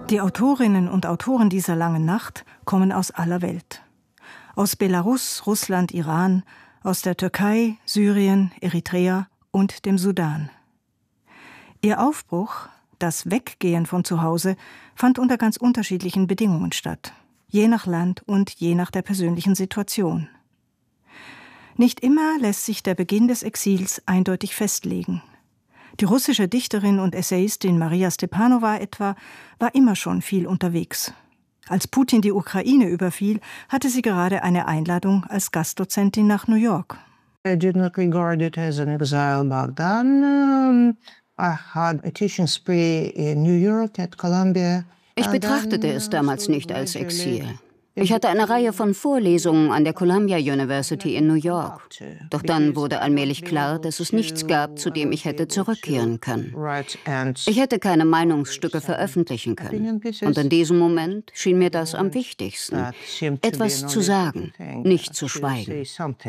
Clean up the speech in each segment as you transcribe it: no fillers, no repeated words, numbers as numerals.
Die Autorinnen und Autoren dieser langen Nacht kommen aus aller Welt. Aus Belarus, Russland, Iran, aus der Türkei, Syrien, Eritrea und dem Sudan. Ihr Aufbruch, das Weggehen von zu Hause, fand unter ganz unterschiedlichen Bedingungen statt, je nach Land und je nach der persönlichen Situation. Nicht immer lässt sich der Beginn des Exils eindeutig festlegen. Die russische Dichterin und Essayistin Maria Stepanova etwa war immer schon viel unterwegs. Als Putin die Ukraine überfiel, hatte sie gerade eine Einladung als Gastdozentin nach New York. I did not regard it as an exile back then. I had a teaching spree in New York at Columbia. Ich betrachtete es damals nicht als Exil. Ich hatte eine Reihe von Vorlesungen an der Columbia University in New York. Doch dann wurde allmählich klar, dass es nichts gab, zu dem ich hätte zurückkehren können. Ich hätte keine Meinungsstücke veröffentlichen können. Und in diesem Moment schien mir das am wichtigsten, etwas zu sagen, nicht zu schweigen.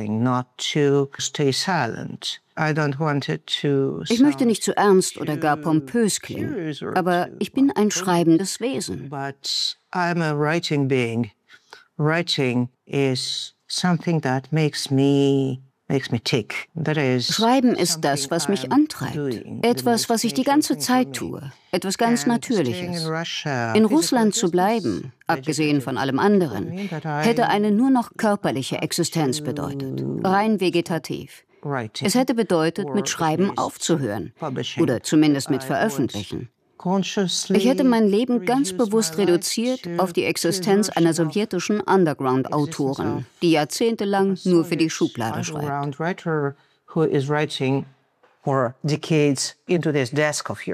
Ich möchte nicht zu ernst oder gar pompös klingen, aber ich bin ein schreibendes Wesen. Writing is something that makes me tick. Schreiben ist das, was mich antreibt. Etwas, was ich die ganze Zeit tue. Etwas ganz Natürliches. In Russland zu bleiben, abgesehen von allem anderen, hätte eine nur noch körperliche Existenz bedeutet. Rein vegetativ. Es hätte bedeutet, mit Schreiben aufzuhören. Oder zumindest mit Veröffentlichen. Ich hätte mein Leben ganz bewusst reduziert auf die Existenz einer sowjetischen Underground-Autorin, die jahrzehntelang nur für die Schublade schreibt.